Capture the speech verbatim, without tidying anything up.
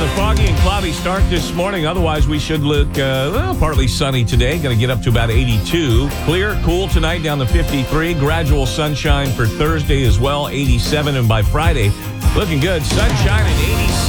a foggy and cloudy start this morning. Otherwise, we should look uh, well, partly sunny today. Going to get up to about eighty-two. Clear, cool tonight down to fifty-three. Gradual sunshine for Thursday as well, eighty-seven. And by Friday, looking good. Sunshine and eighty-six.